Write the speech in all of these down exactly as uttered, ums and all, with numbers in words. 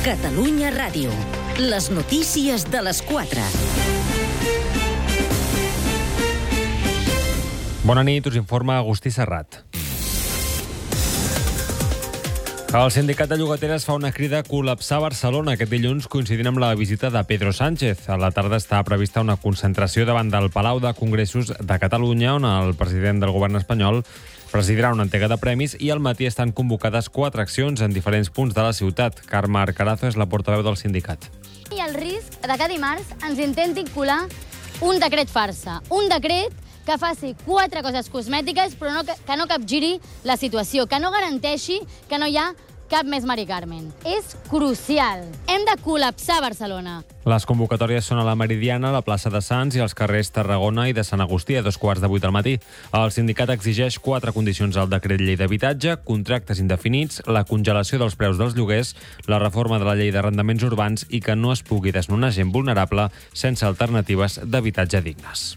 Catalunya Ràdio. Les notícies de les quatre. Bona nit, us informa Agustí Serrat. El sindicat de llogateres fa una crida a col·lapsar Barcelona aquest dilluns coincidint amb la visita de Pedro Sánchez. A la tarda està prevista una concentració davant del Palau de Congressos de Catalunya, on el president del govern espanyol presidirà una entrega de premis, i al matí estan convocades quatre accions en diferents punts de la ciutat. Carme Arcarazo és la portaveu del sindicat. Hi ha el risc de que dimarts ens intentin colar un decret farsa, un decret que faci quatre coses cosmètiques però no, que no capgiri la situació, que no garanteixi que no hi ha cap més Mari Carmen. És crucial. Hem de col·lapsar Barcelona. Les convocatòries són a la Meridiana, a la plaça de Sants i als carrers Tarragona i de Sant Agustí a dos quarts de vuit del matí. El sindicat exigeix quatre condicions al decret llei d'habitatge: contractes indefinits, la congelació dels preus dels lloguers, la reforma de la llei d'arrendaments urbans i que no es pugui desnonar gent vulnerable sense alternatives d'habitatge dignes.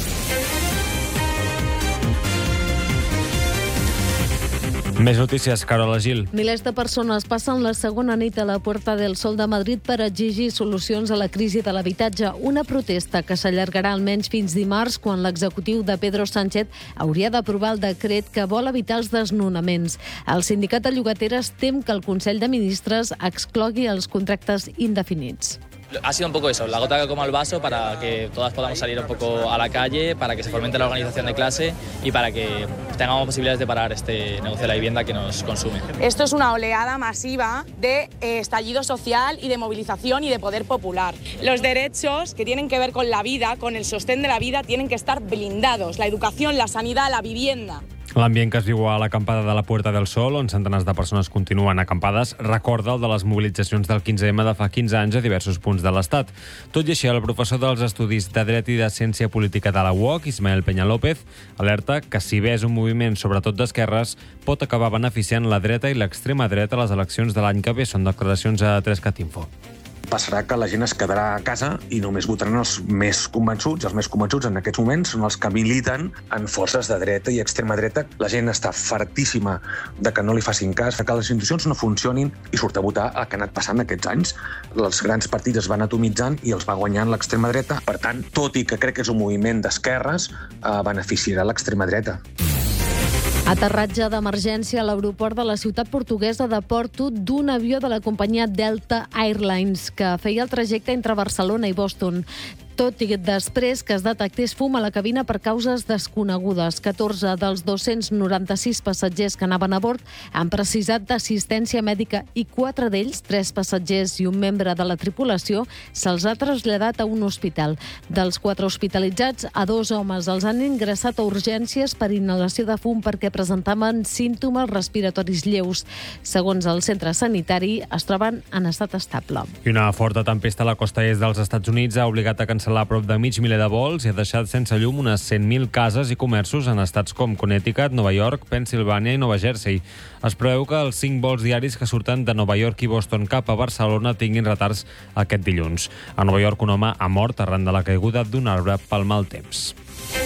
Més notícies, Carola Gil. Milers de persones passen la segona nit a la Puerta del Sol de Madrid per exigir solucions a la crisi de l'habitatge. Una protesta que s'allargarà almenys fins dimarts, quan l'executiu de Pedro Sánchez hauria d'aprovar el decret que vol evitar els desnonaments. El sindicat de llogateres tem que el Consell de Ministres exclogui els contractes indefinits. Ha sido un poco eso, la gota que colma el vaso para que todas podamos salir un poco a la calle, para que se fomente la organización de clase y para que tengamos posibilidades de parar este negocio de la vivienda que nos consume. Esto es una oleada masiva de eh, estallido social y de movilización y de poder popular. Los derechos que tienen que ver con la vida, con el sostén de la vida, tienen que estar blindados. La educación, la sanidad, la vivienda. L'ambient que es viu a l'acampada de la Puerta del Sol, on centenars de persones continuen acampades, recorda el de les mobilitzacions del quinze eme de fa quinze anys a diversos punts de l'Estat. Tot i així, el professor dels Estudis de Dret i de Ciència Política de la U O C, Ismael Peñalópez, alerta que, si bé és un moviment sobretot d'esquerres, pot acabar beneficiant la dreta i l'extrema dreta a les eleccions de l'any que ve. Són declaracions a tres cat info. Passarà que la gent es quedarà a casa i només votaran els més convençuts. Els més convençuts en aquests moments són els que militen en forces de dreta i extrema dreta. La gent està fartíssima de que no li facin cas, que les institucions no funcionin, i surt a votar el que ha anat passant aquests anys. Els grans partits es van atomitzant i els va guanyant l'extrema dreta. Per tant, tot i que crec que és un moviment d'esquerres, eh, beneficiarà l'extrema dreta. Aterratge d'emergència a l'aeroport de la ciutat portuguesa de Porto d'un avió de la companyia Delta Airlines que feia el trajecte entre Barcelona i Boston. Tot i després que es detectés fum a la cabina per causes desconegudes. catorze dels dos-cents noranta-sis passatgers que anaven a bord han precisat d'assistència mèdica i quatre d'ells, tres passatgers i un membre de la tripulació, se'ls ha traslladat a un hospital. Dels quatre hospitalitzats, a dos homes els han ingressat a urgències per inhalació de fum perquè presentaven símptomes respiratoris lleus. Segons el centre sanitari, es troben en estat estable. I una forta tempesta a la costa est dels Estats Units ha obligat a cancel·lar a prop de mig miler de vols i ha deixat sense llum unes cent mil cases i comerços en estats com Connecticut, Nova York, Pennsilvània i Nova Jersey. Es preveu que els cinc vols diaris que surten de Nova York i Boston cap a Barcelona tinguin retards aquest dilluns. A Nova York, un home ha mort arran de la caiguda d'un arbre pel mal temps.